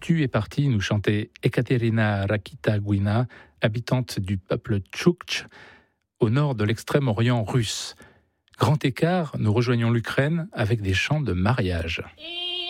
tu es partie, nous chantait Ekaterina Rakita-Guina, habitante du peuple Tchoukch, au nord de l'extrême-orient russe. Grand écart, nous rejoignons l'Ukraine avec des chants de mariage.